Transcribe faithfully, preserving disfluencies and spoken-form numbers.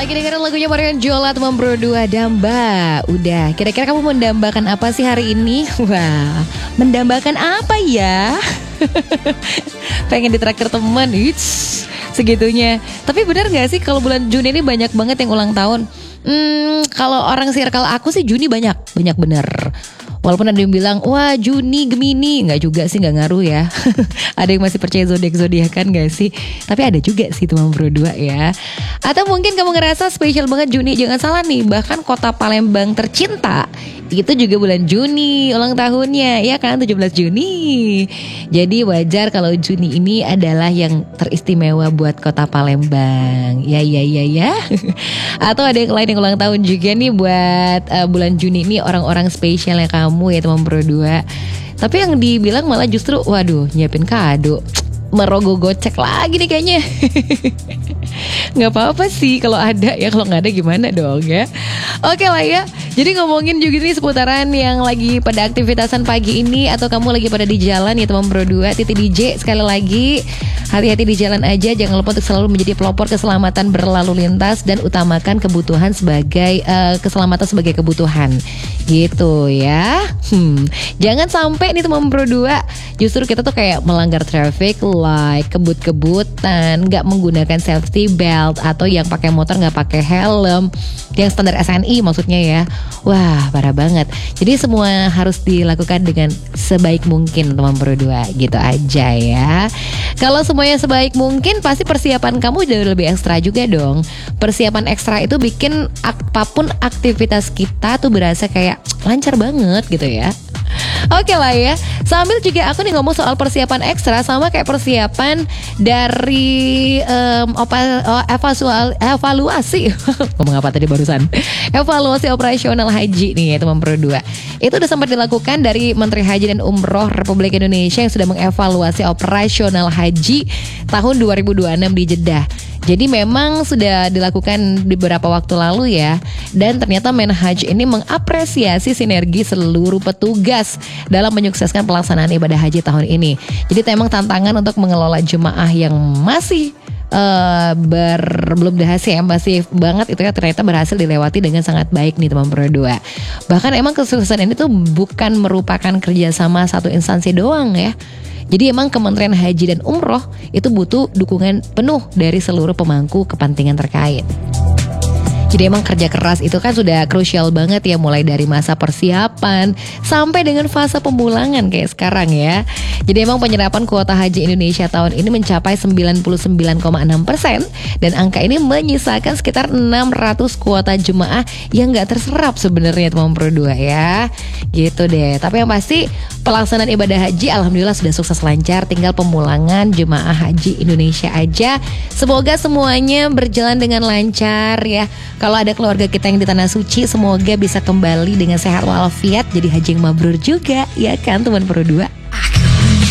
Lagi dengerin lagunya Marion Jola teman Bro dua Damba. Udah, kira-kira kamu mendambakan apa sih hari ini? Wah, mendambakan apa ya? Pengen ditraktir teman, It's, segitunya. Tapi benar gak sih kalau bulan Juni ini banyak banget yang ulang tahun? Hmm, kalau orang circle aku sih Juni banyak, banyak bener. Walaupun ada yang bilang, wah Juni Gemini, nggak juga sih, nggak ngaruh ya. Ada yang masih percaya zodiak zodiakan nggak sih? Tapi ada juga sih teman Bro dua ya. Atau mungkin kamu ngerasa spesial banget Juni, jangan salah nih. Bahkan kota Palembang tercinta itu juga bulan Juni ulang tahunnya, ya kan, tujuh belas Juni. Jadi wajar kalau Juni ini adalah yang teristimewa buat kota Palembang. Ya ya ya ya. Atau ada yang lain yang ulang tahun juga nih buat uh, bulan Juni ini, orang-orang spesial yang kamu ya teman Bro dua. Tapi yang dibilang malah justru waduh nyiapin kado, merogoh gocek lagi nih kayaknya. Nggak apa-apa sih kalau ada ya, kalau nggak ada gimana dong ya. Oke lah ya. Jadi ngomongin juga nih seputaran yang lagi pada aktivitasan pagi ini, atau kamu lagi pada di jalan ya teman Bro dua. Titi D J sekali lagi, hati-hati di jalan aja. Jangan lupa untuk selalu menjadi pelopor keselamatan berlalu lintas dan utamakan kebutuhan sebagai uh, keselamatan sebagai kebutuhan gitu ya. Hmm, jangan sampai nih teman Bro dua, justru kita tuh kayak melanggar traffic light, kebut-kebutan, nggak menggunakan safety belt, atau yang pakai motor nggak pakai helm, yang standar S N I maksudnya ya. Wah parah banget. Jadi semua harus dilakukan dengan sebaik mungkin teman Bro dua, gitu aja ya. Kalau semuanya sebaik mungkin, pasti persiapan kamu jauh lebih ekstra juga dong. Persiapan ekstra itu bikin apapun aktivitas kita tuh berasa kayak lancar banget gitu ya. Oke lah ya. Sambil juga aku nih ngomong soal persiapan ekstra, sama kayak persiapan dari um, opa, oh, evaluasi, evaluasi. Ngomong apa tadi barusan? Evaluasi operasional haji nih ya teman Bro dua. Itu udah sempat dilakukan dari Menteri Haji dan Umroh Republik Indonesia yang sudah mengevaluasi operasional haji tahun dua ribu dua puluh enam di Jeddah. Jadi memang sudah dilakukan beberapa waktu lalu ya. Dan ternyata Menhaj ini mengapresiasi sinergi seluruh petugas dalam menyukseskan pelaksanaan ibadah haji tahun ini. Jadi memang tantangan untuk mengelola jemaah yang masih Uh, ber, belum berhasil ya, masih banget itu ya, ternyata berhasil dilewati dengan sangat baik nih teman Bro dua. Bahkan emang kesuksesan ini tuh bukan merupakan kerjasama satu instansi doang ya. Jadi emang Kementerian Haji dan Umroh itu butuh dukungan penuh dari seluruh pemangku kepentingan terkait. Jadi emang kerja keras itu kan sudah krusial banget ya, mulai dari masa persiapan sampai dengan fase pemulangan kayak sekarang ya. Jadi emang penyerapan kuota haji Indonesia tahun ini mencapai sembilan puluh sembilan koma enam persen, dan angka ini menyisakan sekitar enam ratus kuota jemaah yang gak terserap sebenarnya teman Bro dua ya. Gitu deh. Tapi yang pasti pelaksanaan ibadah haji alhamdulillah sudah sukses lancar, tinggal pemulangan jemaah haji Indonesia aja. Semoga semuanya berjalan dengan lancar ya. Kalau ada keluarga kita yang di Tanah Suci, semoga bisa kembali dengan sehat walafiat, jadi haji yang mabrur juga, ya kan teman Bro dua.